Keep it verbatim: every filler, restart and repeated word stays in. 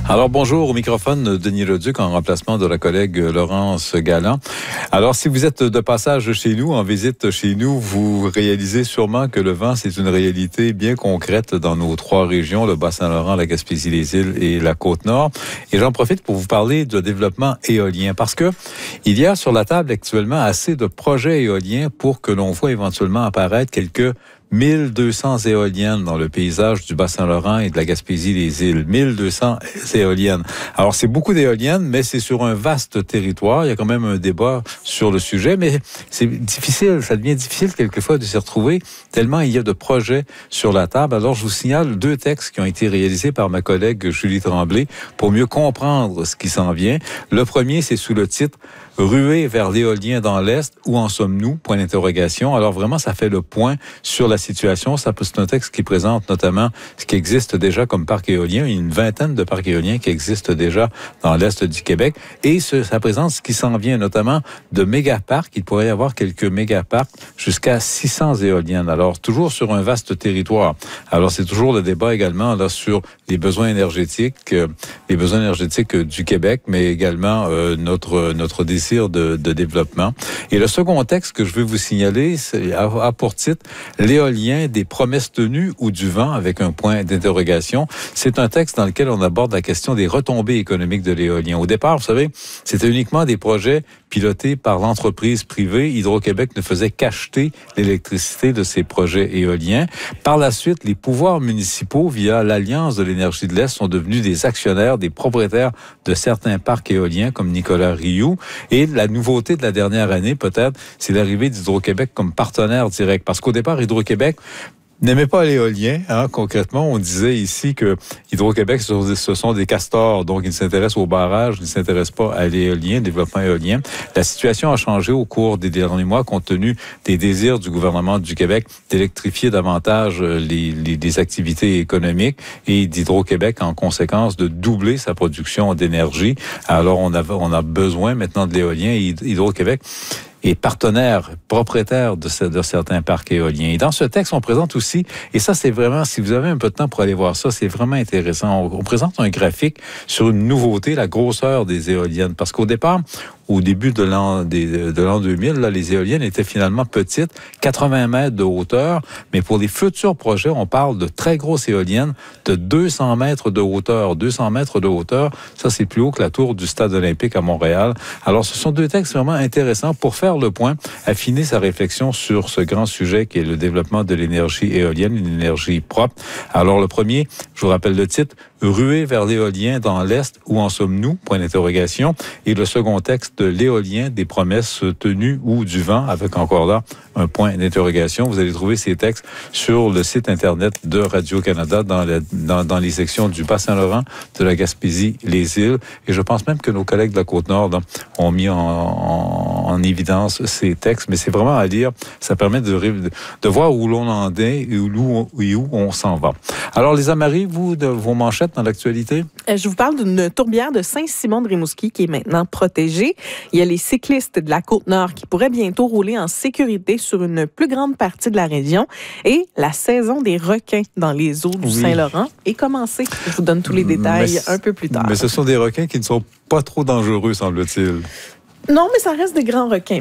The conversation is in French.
Alors bonjour, au microphone Denis Leduc en remplacement de la collègue Laurence Galland. Alors si vous êtes de passage chez nous, en visite chez nous, vous réalisez sûrement que le vent, c'est une réalité bien concrète dans nos trois régions, le Bas-Saint-Laurent, la Gaspésie-les-Îles et la Côte-Nord. Et j'en profite pour vous parler de développement éolien parce que il y a sur la table actuellement assez de projets éoliens pour que l'on voit éventuellement apparaître quelques mille deux cents éoliennes dans le paysage du Bas-Saint-Laurent et de la Gaspésie-les-Îles. mille deux cents éoliennes. Alors, c'est beaucoup d'éoliennes, mais c'est sur un vaste territoire. Il y a quand même un débat sur le sujet, mais c'est difficile. Ça devient difficile quelquefois de s'y retrouver tellement il y a de projets sur la table. Alors, je vous signale deux textes qui ont été réalisés par ma collègue Julie Tremblay pour mieux comprendre ce qui s'en vient. Le premier, c'est sous le titre « Ruée vers l'éolien dans l'Est, où en sommes-nous? » Point d'interrogation. Alors, vraiment, ça fait le point sur la situation. Ça, c'est un texte qui présente notamment ce qui existe déjà comme parc éolien. Il y a une vingtaine de parcs éoliens qui existent déjà dans l'Est du Québec. Et ce, ça présente ce qui s'en vient, notamment de mégaparcs. Il pourrait y avoir quelques mégaparcs jusqu'à six cents éoliennes. Alors, toujours sur un vaste territoire. Alors, c'est toujours le débat également là sur les besoins énergétiques, euh, les besoins énergétiques du Québec, mais également euh, notre notre désir de, de développement. Et le second texte que je veux vous signaler, c'est, a, a pour titre « L'éolien des promesses tenues ou du vent » avec un point d'interrogation. C'est un texte dans lequel on aborde la question des retombées économiques de l'éolien. Au départ, vous savez, c'était uniquement des projets pilotés par l'entreprise privée. Hydro-Québec ne faisait qu'acheter l'électricité de ces projets éoliens. Par la suite, les pouvoirs municipaux, via l'Alliance de l'énergie de l'Est, sont devenus des actionnaires, des propriétaires de certains parcs éoliens, comme Nicolas Rioux. Et la nouveauté de la dernière année, peut-être, c'est l'arrivée d'Hydro-Québec comme partenaire direct. Parce qu'au départ, Hydro-Québec n'aimait pas l'éolien. Hein, concrètement, on disait ici que Hydro-Québec, ce sont des castors, donc ils s'intéressent aux barrages, ils ne s'intéressent pas à l'éolien, développement éolien. La situation a changé au cours des derniers mois, compte tenu des désirs du gouvernement du Québec d'électrifier davantage les, les, les activités économiques et d'Hydro-Québec, en conséquence, de doubler sa production d'énergie. Alors, on a, on a besoin maintenant de l'éolien et Hydro-Québec et partenaire, propriétaire de, ce, de certains parcs éoliens. Et dans ce texte, on présente aussi, et ça c'est vraiment, si vous avez un peu de temps pour aller voir ça, c'est vraiment intéressant, on, on présente un graphique sur une nouveauté, la grosseur des éoliennes. Parce qu'au départ, au début de l'an de l'an deux mille, là, les éoliennes étaient finalement petites, quatre-vingts mètres de hauteur, mais pour les futurs projets, on parle de très grosses éoliennes de deux cents mètres de hauteur. deux cents mètres de hauteur, ça c'est plus haut que la tour du Stade olympique à Montréal. Alors ce sont deux textes vraiment intéressants pour faire le point, affiner sa réflexion sur ce grand sujet qui est le développement de l'énergie éolienne, une énergie propre. Alors le premier, je vous rappelle le titre, Ruée vers l'éolien dans l'Est, où en sommes-nous? Point d'interrogation. Et le second texte, l'éolien des promesses tenues ou du vent, avec encore là un point d'interrogation. Vous allez trouver ces textes sur le site Internet de Radio-Canada dans, la, dans, dans les sections du Bas-Saint-Laurent, de la Gaspésie, les îles. Et je pense même que nos collègues de la Côte-Nord là, ont mis en, en, en évidence ces textes. Mais c'est vraiment à lire. Ça permet de, de voir où l'on en est et où, et où on s'en va. Alors, les Amaris, vous, de vos manchettes dans l'actualité? Je vous parle d'une tourbière de Saint-Simon-de-Rimouski qui est maintenant protégée. Il y a les cyclistes de la Côte-Nord qui pourraient bientôt rouler en sécurité sur une plus grande partie de la région. Et la saison des requins dans les eaux du oui. Saint-Laurent est commencée. Je vous donne tous les détails mais, un peu plus tard. Mais ce sont des requins qui ne sont pas trop dangereux, semble-t-il. Non, mais ça reste des grands requins.